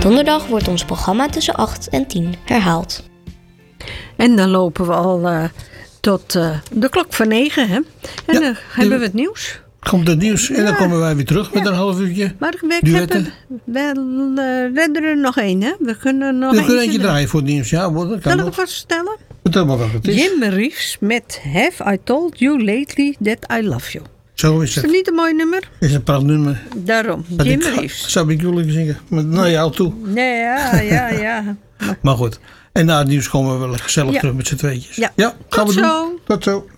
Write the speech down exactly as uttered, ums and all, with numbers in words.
donderdag wordt ons programma tussen acht en tien herhaald. En dan lopen we al uh, tot uh, de klok van negen. Hè? En ja, dan hebben we het nieuws. Komt het nieuws en ja. dan komen wij weer terug met ja. een half uurtje. Maar we hebben wel uh, redden er nog één, hè? We kunnen nog we kunnen eentje doen. draaien voor het nieuws. Ja, dat kan Zal ik nog. het vaststellen? Vertel maar wat het is. Jim Reeves met Have I Told You Lately That I Love You. Zo is Is het. dat niet een mooi nummer? Is een prachtnummer. Daarom, Dat Jim ik, Reeves. Zou ik jullie zingen? Maar naar jou toe. Nee, ja, ja, ja. Maar goed. En na het nieuws komen we wel gezellig ja. terug met z'n tweetjes. Ja. ja gaan Tot we zo. doen. Tot zo.